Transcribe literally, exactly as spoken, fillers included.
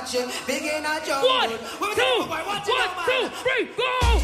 watch it. Big in a jungle. One, two, one, two, three, go!